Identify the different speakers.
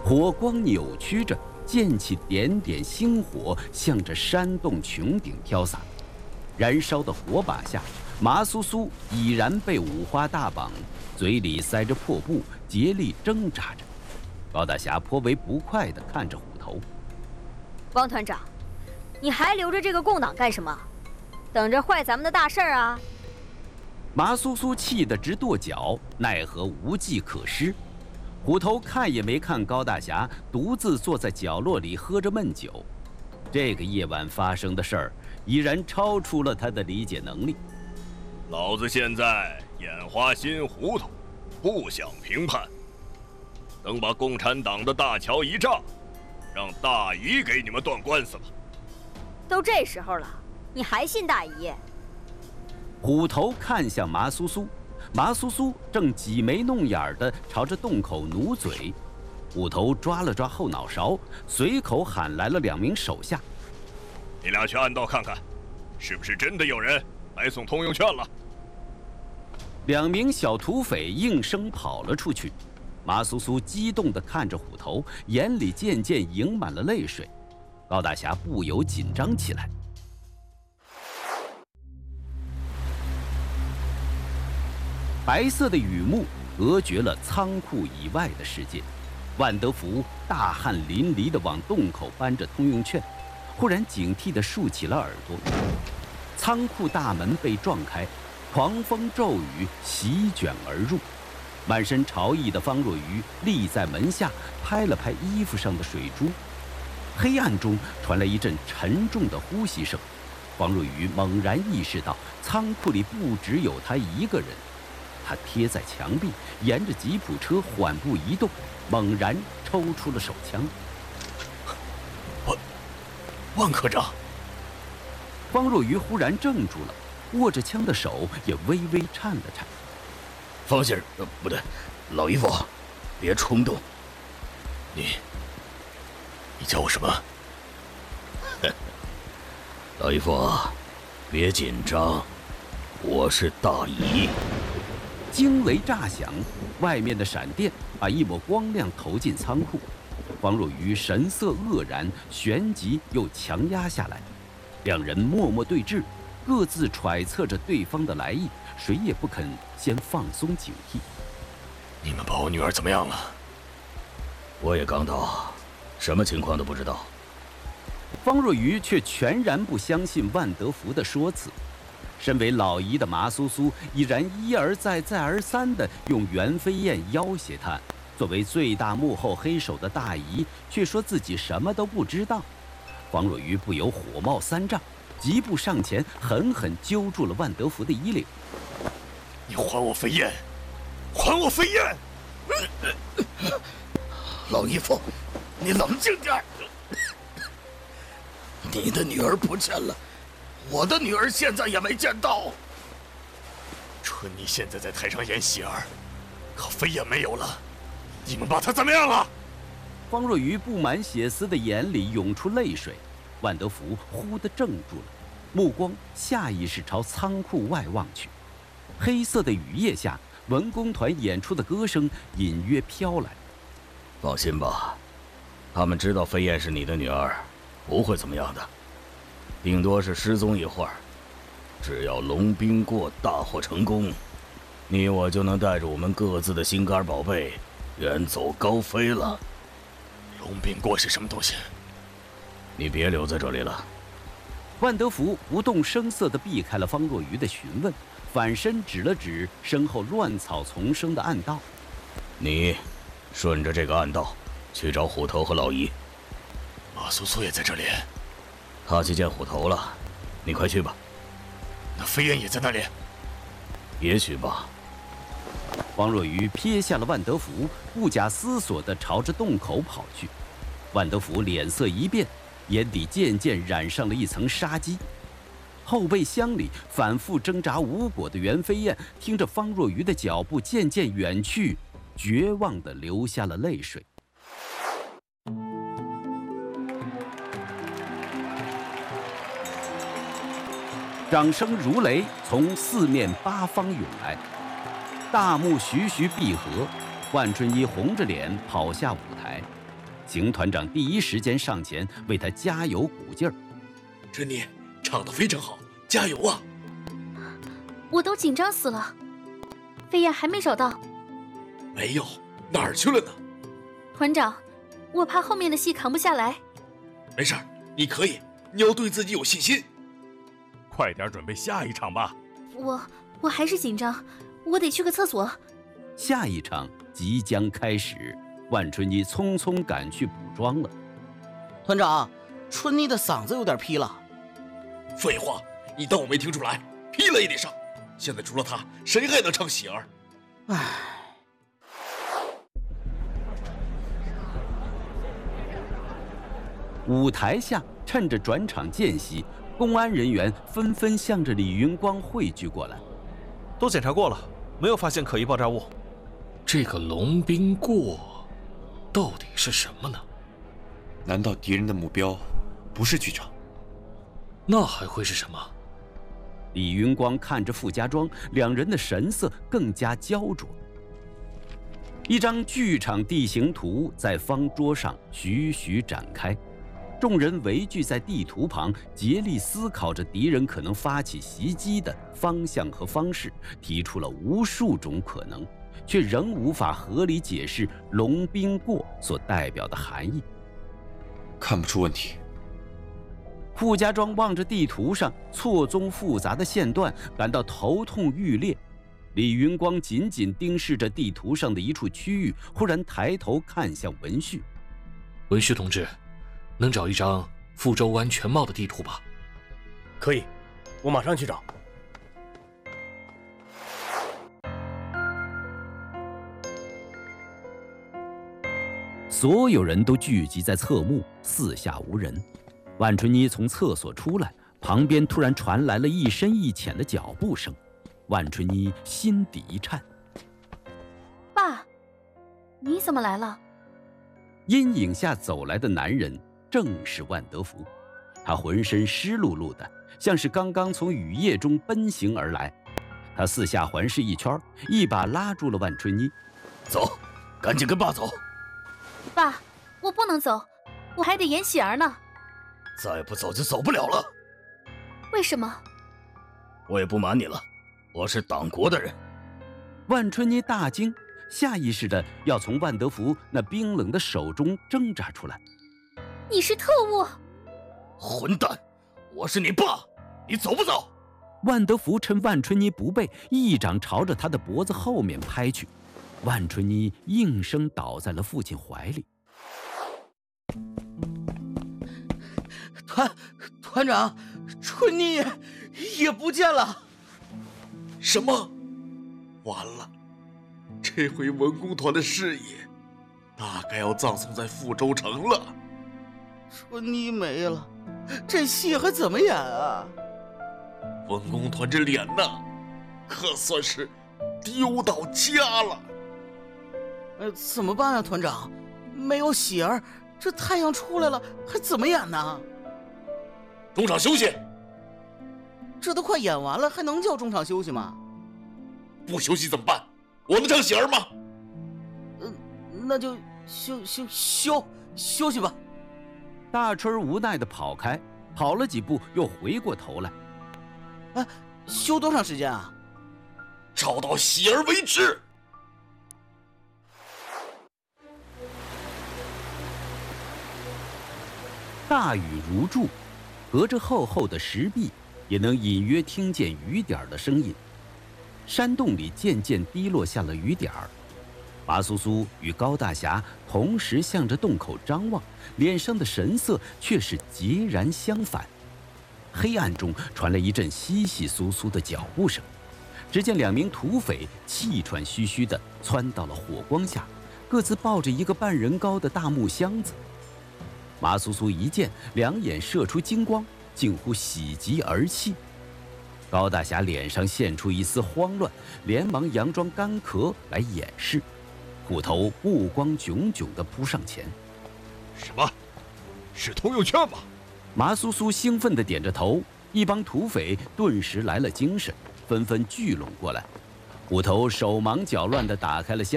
Speaker 1: 火光扭曲着，溅起点点星火，向着山洞穹顶飘洒。燃烧的火把下，麻苏苏已然被五花大绑，嘴里塞着破布，竭力挣扎着。高大侠颇为不快地看着虎头。
Speaker 2: 王团长，你还留着这个共党干什么？等着坏咱们的大事儿啊！
Speaker 1: 麻苏苏气得直跺脚，奈何无计可施。虎头看也没看高大侠，独自坐在角落里喝着闷酒。这个夜晚发生的事儿，已然超出了他的理解能力。
Speaker 3: 老子现在眼花心糊涂，不想评判。等把共产党的大桥一炸，让大姨给你们断官司吧。
Speaker 2: 都这时候了，你还信大姨？
Speaker 1: 虎头看向麻苏苏，麻苏苏正挤眉弄眼地朝着洞口努嘴。虎头抓了抓后脑勺，随口喊来了2名手下：“
Speaker 3: 你俩去暗道看看，是不是真的有人来送通用券了
Speaker 1: ？”2名小土匪应声跑了出去。麻苏苏激动地看着虎头，眼里渐渐盈满了泪水。高大侠不由紧张起来。白色的雨幕隔绝了仓库以外的世界。万德福大汗淋漓地往洞口搬着通用券，忽然警惕地竖起了耳朵。仓库大门被撞开，狂风骤雨席卷而入。满身潮意的方若愚立在门下，拍了拍衣服上的水珠。黑暗中传来一阵沉重的呼吸声。方若愚猛然意识到，仓库里不只有他一个人。他贴在墙壁，沿着吉普车缓步移动，猛然抽出了手枪。
Speaker 4: 万科长！
Speaker 1: 方若愚忽然怔住了，握着枪的手也微微颤了颤。
Speaker 4: 方先生，不对，老姨夫，别冲动。你叫我什么？老姨夫，别紧张，我是大姨。
Speaker 1: 惊雷炸响，外面的闪电把一抹光亮投进仓库。方若愚神色愕然，旋即又强压下来。2人默默对峙，各自揣测着对方的来意，谁也不肯先放松警惕。
Speaker 4: 你们把我女儿怎么样了？我也刚到，什么情况都不知道。
Speaker 1: 方若愚却全然不相信万德福的说辞。身为老姨的麻苏苏已然一而再再而三地用袁飞燕要挟他，作为最大幕后黑手的大姨却说自己什么都不知道。方若愚不由火冒三丈，疾步上前，狠狠揪住了万德福的衣领。
Speaker 4: 你还我飞燕！还我飞燕！老姨夫，你冷静点。你的女儿不见了，我的女儿现在也没见到。春妮现在在台上演喜儿，可飞燕没有了，你们把她怎么样了？
Speaker 1: 方若愚布满血丝的眼里涌出泪水，万德福忽地怔住了，目光下意识朝仓库外望去。黑色的雨夜下，文工团演出的歌声隐约飘来。
Speaker 4: 放心吧，他们知道飞燕是你的女儿，不会怎么样的，顶多是失踪一会儿。只要龙兵过大获成功，你我就能带着我们各自的心肝宝贝远走高飞了。龙兵过是什么东西？你别留在这里了。
Speaker 1: 万德福不动声色地避开了方若愚的询问，反身指了指身后乱草丛生的暗道。
Speaker 4: 你顺着这个暗道去找虎头和老姨。马苏苏也在这里，他去见虎头了，你快去吧。那飞燕也在那里？也许吧。
Speaker 1: 方若愚瞥下了万德福，不假思索地朝着洞口跑去。万德福脸色一变，眼底渐渐染上了一层杀机。后备箱里反复挣扎无果的袁飞燕，听着方若愚的脚步渐渐远去，绝望地流下了泪水。掌声如雷从四面八方涌来，大幕徐徐闭合，万春一红着脸跑下舞台， 邢团长第一时间上前为他加油鼓劲儿。
Speaker 5: 春妮，唱得非常好，加油啊！
Speaker 6: 我都紧张死了，飞燕还没找到。
Speaker 5: 没有，哪儿去了呢？
Speaker 6: 团长，我怕后面的戏扛不下来。
Speaker 5: 没事儿，你可以，你要对自己有信心。
Speaker 7: 快点准备下一场吧。
Speaker 6: 我还是紧张，我得去个厕所。
Speaker 1: 下一场即将开始，万春妮匆匆赶去补妆了。
Speaker 8: 团长，春妮的嗓子有点劈了。
Speaker 5: 废话，你当我没听出来？劈了也得上。现在除了他，谁还能唱喜儿？
Speaker 8: 唉。
Speaker 1: 舞台下，趁着转场间隙，公安人员纷纷向着李云光汇聚过来。
Speaker 9: 都检查过了，没有发现可疑爆炸物。
Speaker 10: 这个龙冰过到底是什么呢？
Speaker 11: 难道敌人的目标不是剧场？
Speaker 10: 那还会是什么？
Speaker 1: 李云光看着傅家庄，两人的神色更加焦灼。一张剧场地形图在方桌上徐徐展开，众人围聚在地图旁，竭力思考着敌人可能发起袭击的方向和方式，提出了无数种可能，却仍无法合理解释龙冰过所代表的含义。
Speaker 11: 看不出问题。
Speaker 1: 傅家庄望着地图上错综复杂的线段，感到头痛欲裂。李云光紧紧盯视着地图上的一处区域，忽然抬头看向文旭。
Speaker 10: 文旭同志，能找一张富州湾全貌的地图吧？
Speaker 9: 可以，我马上去找。
Speaker 1: 所有人都聚集在侧幕，四下无人。万春妮从厕所出来，旁边突然传来了一深一浅的脚步声。万春妮心底一颤。
Speaker 6: 爸，你怎么来了？
Speaker 1: 阴影下走来的男人正是万德福，他浑身湿漉漉的，像是刚刚从雨夜中奔行而来。他四下环视一圈，一把拉住了万春妮。
Speaker 4: 走，赶紧跟爸走。
Speaker 6: 爸，我不能走，我还得演喜儿呢。
Speaker 4: 再不走就走不了了。
Speaker 6: 为什么？
Speaker 4: 我也不瞒你了，我是党国的人。
Speaker 1: 万春妮大惊，下意识的要从万德福那冰冷的手中挣扎出来。
Speaker 6: 你是特务？
Speaker 4: 混蛋，我是你爸，你走不走？
Speaker 1: 万德福趁万春妮不备，一掌朝着他的脖子后面拍去。万春妮应声倒在了父亲怀里。
Speaker 8: 团长，春妮也不见了。
Speaker 5: 什么？完了，这回文工团的事业大概要葬送在富州城了。
Speaker 8: 春妮没了，这戏还怎么演啊？
Speaker 5: 文工团这脸呐，可算是丢到家了。
Speaker 8: 怎么办啊，团长？没有喜儿，这太阳出来了，还怎么演呢？
Speaker 5: 中场休息。
Speaker 8: 这都快演完了，还能叫中场休息吗？
Speaker 5: 不休息怎么办？我能唱喜儿吗？
Speaker 8: 那就休息吧。
Speaker 1: 大春无奈地跑开，跑了几步又回过头来。
Speaker 8: 休多长时间啊？
Speaker 5: 找到喜儿为止。
Speaker 1: 大雨如注，隔着厚厚的石壁，也能隐约听见雨点的声音。山洞里渐渐滴落下了雨点儿。马苏苏与高大侠同时向着洞口张望，脸上的神色却是截然相反。黑暗中传来一阵窸窸窣窣的脚步声，只见两名土匪气喘吁吁地窜到了火光下，各自抱着一个半人高的大木箱子。马苏苏一见，两眼射出金光，近乎喜极而泣。高大侠脸上现出一丝慌乱，连忙佯装干咳来掩饰，虎头目光炯炯地扑上前。
Speaker 3: 什么？是通用券吗？
Speaker 1: 马苏苏兴奋地点着头，一帮土匪顿时来了精神，纷纷聚拢过来。虎头手忙脚乱地打开了箱